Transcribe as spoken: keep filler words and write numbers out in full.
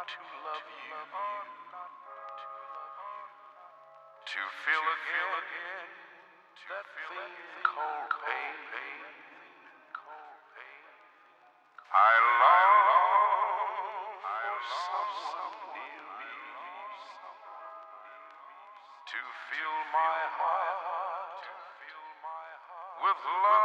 to love you, to feel again that thing called pain. I long for someone near me to fill my heart with love.